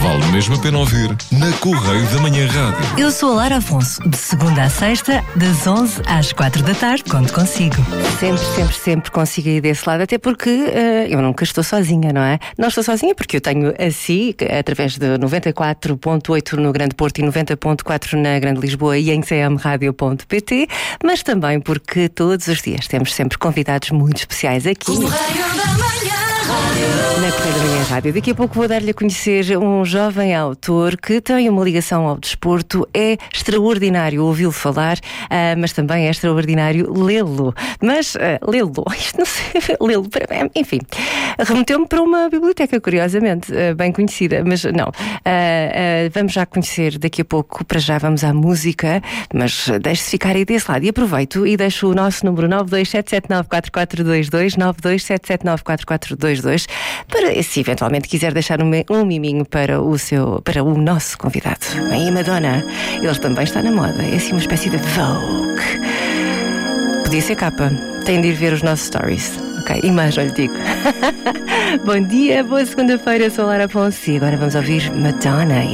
vale mesmo a pena ouvir na Correio da Manhã Rádio. Eu sou a Lara Afonso, de segunda à sexta, das 11 às 4 da tarde, quando consigo. Sempre consigo ir desse lado, até porque eu nunca estou sozinha, não é? Não estou sozinha porque eu tenho a si, através de 94.8 no Grande Porto e 90.4 na Grande Lisboa e em cmradio.pt, mas também porque todos os dias temos sempre convidados muito especiais aqui. Na Correio da Manhã Rádio. Daqui a pouco vou dar-lhe a conhecer um jovem autor que tem uma ligação ao desporto. É extraordinário ouvi-lo falar, mas também é extraordinário lê-lo. Mas lê-lo, isto não sei, lê-lo, enfim, remeteu-me para uma biblioteca, curiosamente, bem conhecida, mas não. Vamos já conhecer daqui a pouco, para já vamos à música, mas deixe-se ficar aí desse lado. E aproveito e deixo o nosso número 927794422, 927794422, para, se eventualmente quiser deixar um miminho para o nosso convidado. Bem, a Madonna, ele também está na moda, é assim uma espécie de Vogue. Podia ser capa, tem de ir ver os nossos stories. Ok, e mais, olha, digo. Bom dia, boa segunda-feira, sou a Lara Afonso e agora vamos ouvir Madonna.